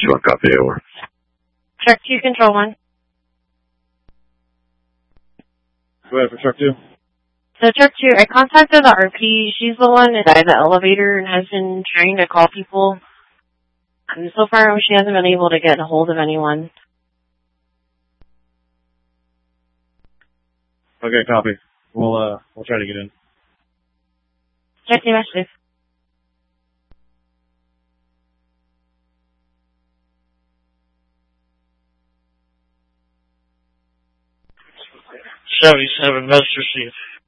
truck copy over. Truck 2, Control 1. Go ahead for truck 2. So truck 2, I contacted the RP. She's the one inside the elevator and has been trying to call people. And so far, she hasn't been able to get a hold of anyone. Okay, copy. We'll try to get in. Check the message. '77 message received.